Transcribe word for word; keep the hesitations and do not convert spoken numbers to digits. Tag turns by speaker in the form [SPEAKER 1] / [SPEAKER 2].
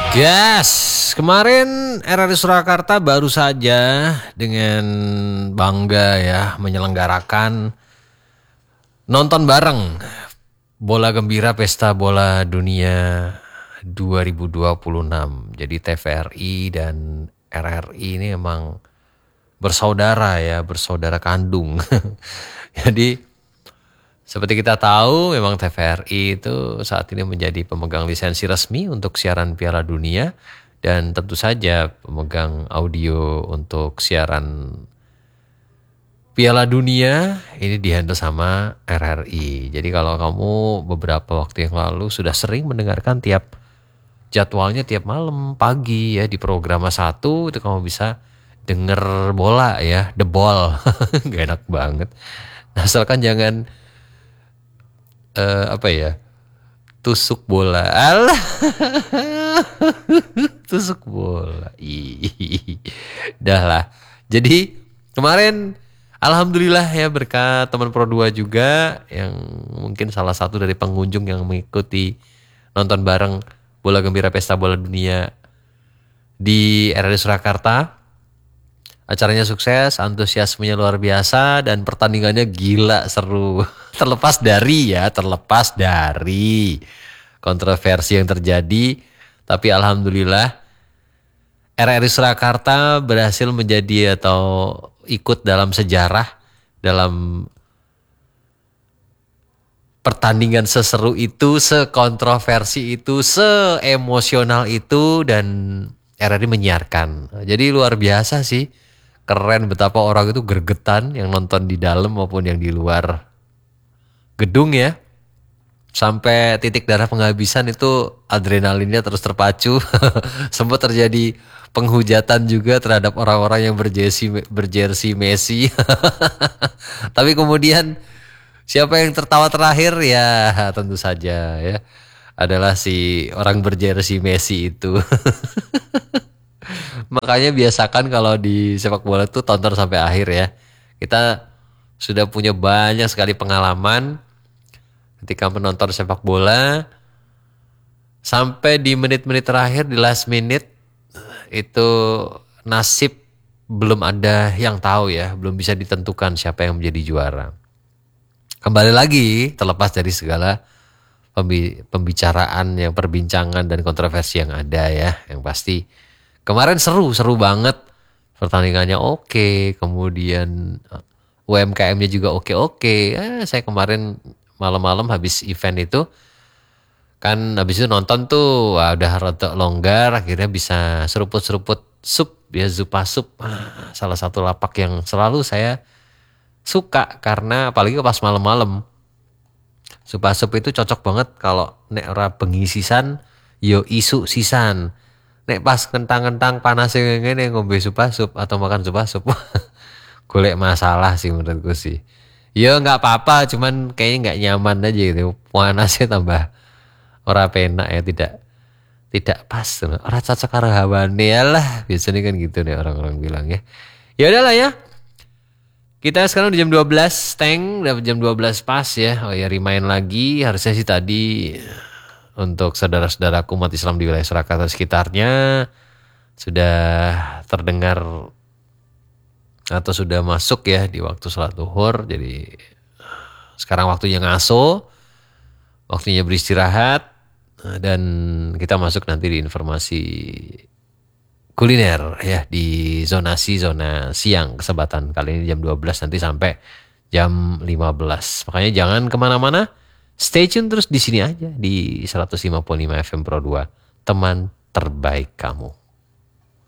[SPEAKER 1] Yes, kemarin R R I Surakarta baru saja dengan bangga ya menyelenggarakan nonton bareng Bola Gembira Pesta Bola Dunia dua ribu dua puluh enam. Jadi T V R I dan R R I ini emang bersaudara ya, bersaudara kandung. Jadi seperti kita tahu, memang T V R I itu saat ini menjadi pemegang lisensi resmi untuk siaran Piala Dunia dan tentu saja pemegang audio untuk siaran Piala Dunia ini dihandle sama R R I. Jadi kalau kamu beberapa waktu yang lalu sudah sering mendengarkan tiap jadwalnya tiap malam pagi ya di program satu itu kamu bisa denger bola ya, The Ball. Gak enak banget. Nah, asalkan jangan Uh, apa ya tusuk bola alah tusuk bola ih dah lah. Jadi kemarin alhamdulillah ya berkat teman Pro dua juga yang mungkin salah satu dari pengunjung yang mengikuti nonton bareng Bola Gembira Pesta Bola Dunia di R R I Surakarta. Acaranya sukses, antusiasmenya luar biasa, dan pertandingannya gila seru. Terlepas dari ya, terlepas dari kontroversi yang terjadi, tapi alhamdulillah R R I Surakarta berhasil menjadi atau ikut dalam sejarah dalam pertandingan seseru itu, sekontroversi itu, seemosional itu, dan R R I menyiarkan. Jadi luar biasa sih. Keren betapa orang itu gergetan yang nonton di dalam maupun yang di luar gedung ya. Sampai titik darah penghabisan itu adrenalinnya terus terpacu. Sempat terjadi penghujatan juga terhadap orang-orang yang berjersey berjersey Messi. Tapi kemudian siapa yang tertawa terakhir ya tentu saja ya adalah si orang berjersey Messi itu. Makanya biasakan kalau di sepak bola tuh tonton sampai akhir ya. Kita sudah punya banyak sekali pengalaman ketika menonton sepak bola. Sampai di menit-menit terakhir, di last minute, itu nasib belum ada yang tahu ya. Belum bisa ditentukan siapa yang menjadi juara. Kembali lagi, terlepas dari segala pembicaraan, yang perbincangan dan kontroversi yang ada ya. Yang pasti kemarin seru, seru banget. Pertandingannya oke, kemudian U M K M-nya juga oke-oke. Eh, saya kemarin malam-malam habis event itu, kan habis itu nonton tuh, wah, udah rada longgar, akhirnya bisa seruput-seruput sup, ya Zupa Sup. Ah, salah satu lapak yang selalu saya suka, karena apalagi pas malam-malam. Zupa Sup itu cocok banget kalau nek ora bengi sisan, yo isu sisan. Nek pas kentang-kentang panas ngene ngombe Zupa Sup atau makan Zupa Sup. Golek masalah sih menurutku sih. Ya nggak apa-apa, cuman kayaknya nggak nyaman aja gitu. Panasnya tambah ora penak ya, tidak tidak pas. Ora cocok karo hawane lah. Biasanya kan gitu nih orang-orang bilang ya. Ya udahlah ya. Kita sekarang di jam dua belas, Teng, dapat jam dua belas pas ya. Oh ya, remind lagi, harusnya sih tadi untuk saudara-saudaraku umat Islam di wilayah Surakarta sekitarnya sudah terdengar atau sudah masuk ya di waktu sholat duhur. Jadi sekarang waktunya ngaso, waktunya beristirahat, dan kita masuk nanti di informasi kuliner ya di zonasi zona siang kesempatan kali ini jam dua belas nanti sampai jam lima belas. Makanya jangan kemana-mana, stay tune terus di sini aja di seratus lima puluh lima F M Pro dua, teman terbaik kamu.